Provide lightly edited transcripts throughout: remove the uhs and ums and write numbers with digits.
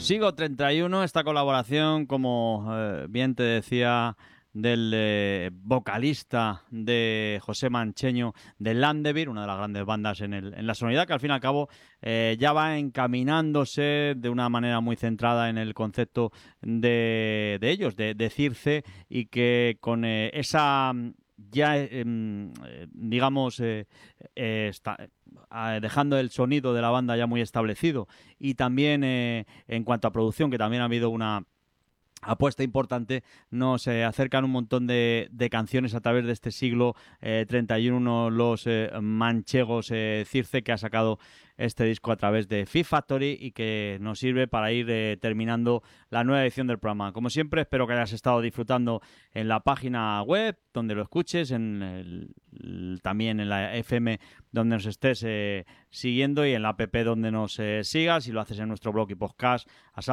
Sigo 31, esta colaboración, como bien te decía, del vocalista de José Mancheño de Landevir, una de las grandes bandas en la sonoridad, que al fin y al cabo ya va encaminándose de una manera muy centrada en el concepto de ellos, de Circe, y que con esa ya, digamos, está dejando el sonido de la banda ya muy establecido, y también en cuanto a producción, que también ha habido una apuesta importante, nos acercan un montón de canciones a través de este siglo 31, los manchegos Circe, que ha sacado este disco a través de Fifth Factory y que nos sirve para ir terminando la nueva edición del programa. Como siempre, espero que hayas estado disfrutando en la página web, donde lo escuches, también en la FM donde nos estés siguiendo, y en la app donde nos sigas, y lo haces en nuestro blog y podcast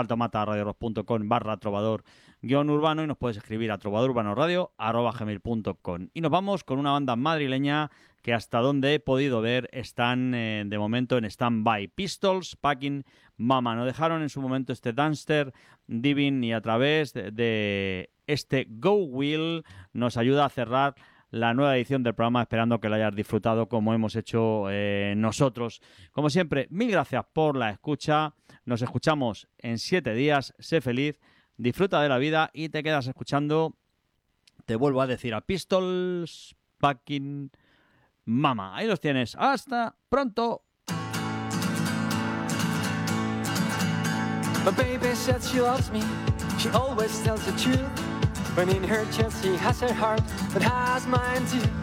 asaltomataradiorock.com/trovador-urbano, y nos puedes escribir a trovadorurbanoradio@gmail.com. Y nos vamos con una banda madrileña que, hasta donde he podido ver, están de momento en stand-by. Pistols Packing Mama. Nos dejaron en su momento este Dumpster Diving, y a través de este Go Wheel nos ayuda a cerrar la nueva edición del programa, esperando que la hayas disfrutado como hemos hecho nosotros. Como siempre, mil gracias por la escucha. Nos escuchamos en 7 días. Sé feliz, disfruta de la vida y te quedas escuchando, te vuelvo a decir, a Pistols Packing Mama. Ahí los tienes. ¡Hasta pronto! My baby said she loves me. She always tells the truth. When in her chest she has her heart, but has mine too.